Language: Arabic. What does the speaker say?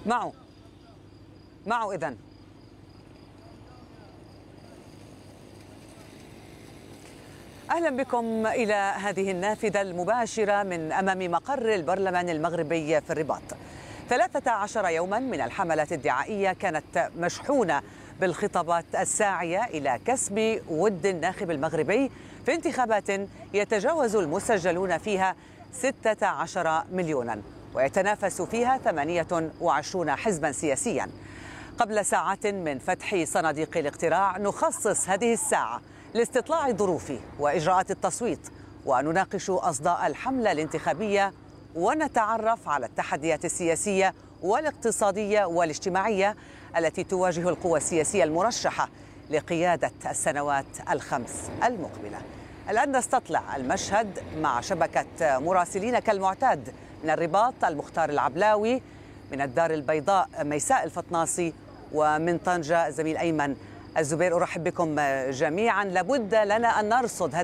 معه إذن. أهلا بكم إلى هذه النافذة المباشرة من أمام مقر البرلمان المغربي في الرباط. 13 يوما من الحملة الدعائية كانت مشحونة بالخطابات الساعية إلى كسب ود الناخب المغربي في انتخابات يتجاوز المسجلون فيها 16 مليونا ويتنافس فيها 28 حزبا سياسيا. قبل ساعات من فتح صناديق الاقتراع نخصص هذه الساعة لاستطلاع الظروف وإجراءات التصويت، ونناقش أصداء الحملة الانتخابية ونتعرف على التحديات السياسية والاقتصادية والاجتماعية التي تواجه القوى السياسية المرشحة لقيادة السنوات الخمس المقبلة. الآن نستطلع المشهد مع شبكة مراسلين كالمعتاد من الرباط المختار العبلاوي، من الدار البيضاء ميساء الفطناصي، ومن طنجة زميل أيمن الزبير. أرحب بكم جميعا. لابد لنا أن نرصد هذه